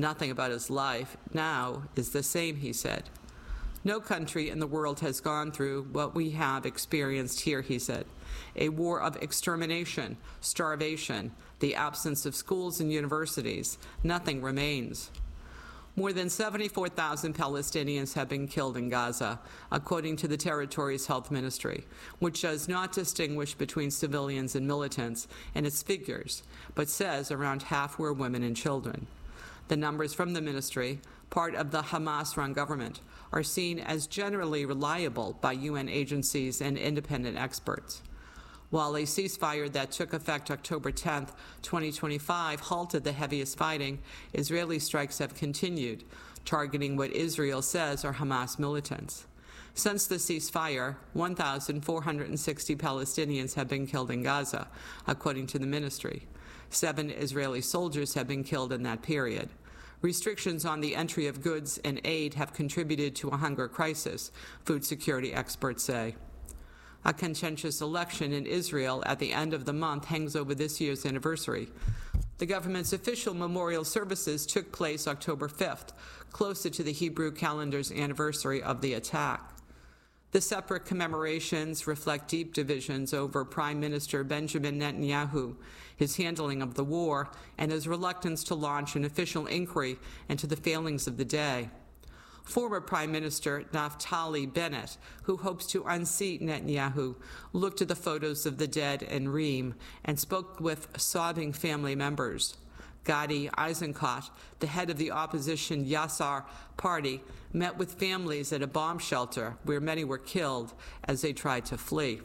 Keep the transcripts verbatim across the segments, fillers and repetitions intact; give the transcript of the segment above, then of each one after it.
Nothing about his life now is the same, he said. No country in the world has gone through what we have experienced here, he said. A war of extermination, starvation, the absence of schools and universities. Nothing remains. More than seventy-four thousand Palestinians have been killed in Gaza, according to the territory's health ministry, which does not distinguish between civilians and militants in its figures, but says around half were women and children. The numbers from the ministry, part of the Hamas-run government, are seen as generally reliable by U N agencies and independent experts. While a ceasefire that took effect October tenth, twenty twenty-five, halted the heaviest fighting, Israeli strikes have continued, targeting what Israel says are Hamas militants. Since the ceasefire, one thousand four hundred sixty Palestinians have been killed in Gaza, according to the ministry. Seven Israeli soldiers have been killed in that period. Restrictions on the entry of goods and aid have contributed to a hunger crisis, food security experts say. A contentious election in Israel at the end of the month hangs over this year's anniversary. The government's official memorial services took place October fifth, closer to the Hebrew calendar's anniversary of the attack. The separate commemorations reflect deep divisions over Prime Minister Benjamin Netanyahu, his handling of the war, and his reluctance to launch an official inquiry into the failings of the day. Former Prime Minister Naftali Bennett, who hopes to unseat Netanyahu, looked at the photos of the dead in Reem and spoke with sobbing family members. Gadi Eisenkot, the head of the opposition Yassar party, met with families at a bomb shelter where many were killed as they tried to flee.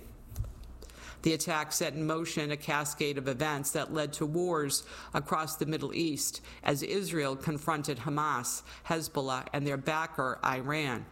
The attack set in motion a cascade of events that led to wars across the Middle East as Israel confronted Hamas, Hezbollah, and their backer, Iran.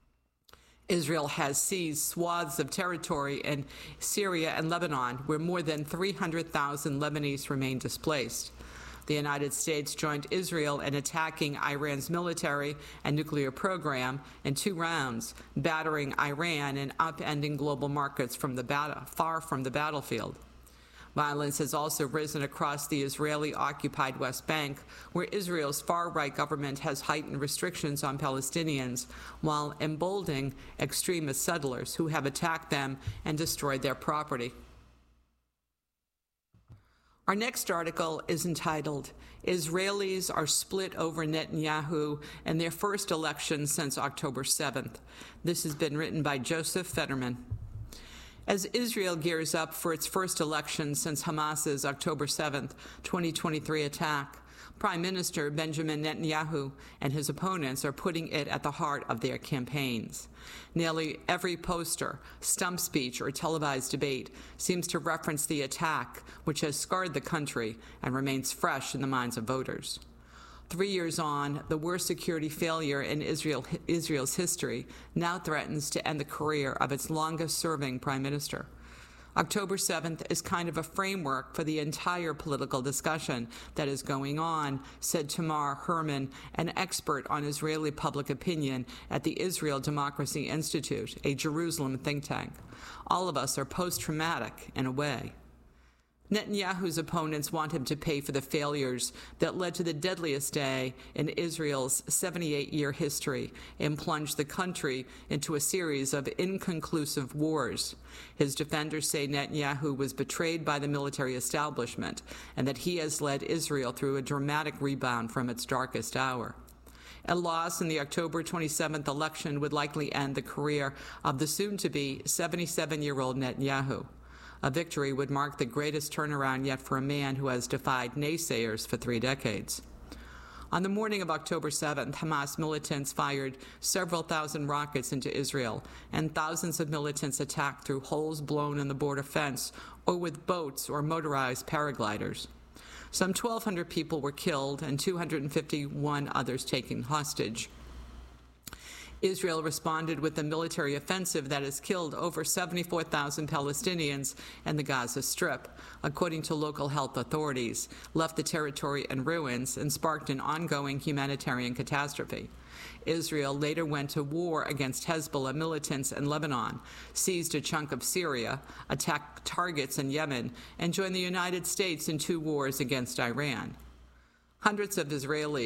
Israel has seized swaths of territory in Syria and Lebanon, where more than three hundred thousand Lebanese remain displaced. The United States joined Israel in attacking Iran's military and nuclear program in two rounds, battering Iran and upending global markets from the battle, far from the battlefield. Violence has also risen across the Israeli-occupied West Bank, where Israel's far-right government has heightened restrictions on Palestinians while emboldening extremist settlers who have attacked them and destroyed their property. Our next article is entitled, Israelis Are Split Over Netanyahu in Their First Election Since October seventh. This has been written by Joseph Fetterman. As Israel gears up for its first election since Hamas's October seventh, twenty twenty-three attack, Prime Minister Benjamin Netanyahu and his opponents are putting it at the heart of their campaigns. Nearly every poster, stump speech, or televised debate seems to reference the attack, which has scarred the country and remains fresh in the minds of voters. Three years on, the worst security failure in Israel, Israel's history now threatens to end the career of its longest-serving prime minister. October seventh is kind of a framework for the entire political discussion that is going on, said Tamar Herman, an expert on Israeli public opinion at the Israel Democracy Institute, a Jerusalem think tank. All of us are post-traumatic in a way. Netanyahu's opponents want him to pay for the failures that led to the deadliest day in Israel's seventy-eight-year history and plunged the country into a series of inconclusive wars. His defenders say Netanyahu was betrayed by the military establishment and that he has led Israel through a dramatic rebound from its darkest hour. A loss in the October twenty-seventh election would likely end the career of the soon-to-be seventy-seven-year-old Netanyahu. A victory would mark the greatest turnaround yet for a man who has defied naysayers for three decades. On the morning of October seventh, Hamas militants fired several thousand rockets into Israel, and thousands of militants attacked through holes blown in the border fence or with boats or motorized paragliders. Some twelve hundred people were killed and two hundred fifty-one others taken hostage. Israel responded with a military offensive that has killed over seventy-four thousand Palestinians in the Gaza Strip, according to local health authorities, left the territory in ruins, and sparked an ongoing humanitarian catastrophe. Israel later went to war against Hezbollah militants in Lebanon, seized a chunk of Syria, attacked targets in Yemen, and joined the United States in two wars against Iran. Hundreds of Israelis